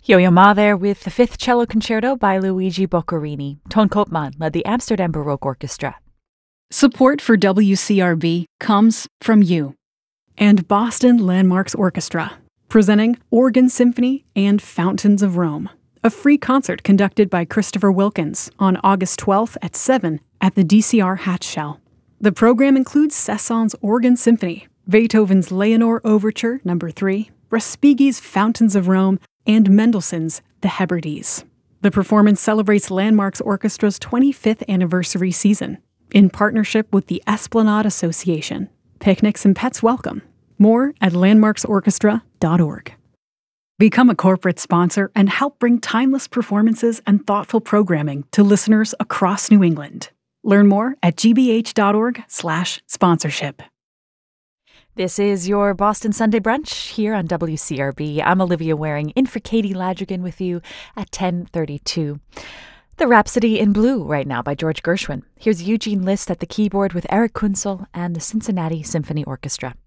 Yo-Yo Ma there with the Fifth Cello Concerto by Luigi Boccherini. Ton Koopman led the Amsterdam Baroque Orchestra. Support for WCRB comes from you. And Boston Landmarks Orchestra, presenting Organ Symphony and Fountains of Rome, a free concert conducted by Christopher Wilkins on August 12th at 7 at the DCR Hatch Shell. The program includes Cesson's Organ Symphony, Beethoven's Leonore Overture No. 3, Respighi's Fountains of Rome, and Mendelssohn's The Hebrides. The performance celebrates Landmarks Orchestra's 25th anniversary season, in partnership with the Esplanade Association. Picnics and pets welcome. More at landmarksorchestra.org. Become a corporate sponsor and help bring timeless performances and thoughtful programming to listeners across New England. Learn more at gbh.org/sponsorship. This is your Boston Sunday Brunch here on WCRB. I'm Olivia Waring, in for Katie Ladrigan with you at 10:32. The Rhapsody in Blue right now by George Gershwin. Here's Eugene List at the keyboard with Eric Kunzel and the Cincinnati Symphony Orchestra.